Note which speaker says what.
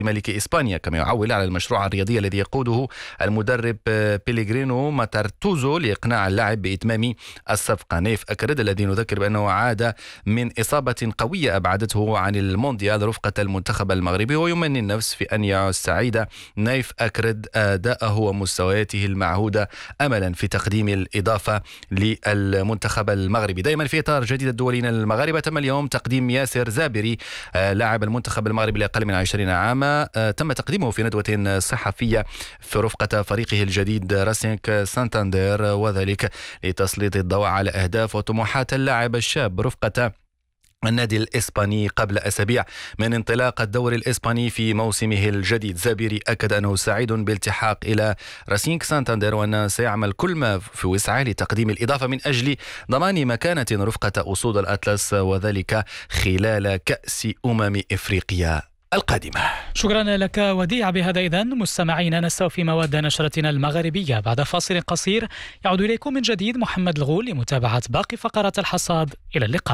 Speaker 1: ملك إسبانيا، كما يعول على المشروع الرياضي الذي يقوده المدرب بيليغرينو ماتارتوزو لإقناع اللاعب بإتمام الصفقة. نايف أكرد الذي نذكر بأنه عاد من إصابة قوية أبعدته عن المونديال رفقة المنتخب المغربي، ويمني النفس في أن يعود سعيدة. نايف أكرد أداءه ومستوياته المعهودة أملا في تقديم الإضافة للمنتخب المغربي. دائما في إطار جديد الدولين المغاربة، تم اليوم تقديم ياسر زابري لاعب المنتخب المغربي لأقل من 20 عاما. تم تقديمه في ندوة صحفية في رفقة فريقه الجديد راسينك سانتاندير، وذلك لتسليط الضوء على أهداف وطموحات اللاعب الشاب رفقة النادي الإسباني قبل أسابيع من انطلاق الدوري الإسباني في موسمه الجديد. زابيري أكد أنه سعيد بالالتحاق إلى راسينك سانتاندير، وأنه سيعمل كل ما في وسعه لتقديم الإضافة من أجل ضمان مكانة رفقة أسود الأطلس، وذلك خلال كأس إفريقيا القادمة.
Speaker 2: شكرا لك وديع. بهذا إذن مستمعينا نستوفي مواد نشرتنا المغربية. بعد فاصل قصير يعود إليكم من جديد محمد الغول لمتابعة باقي فقرات الحصاد. إلى اللقاء.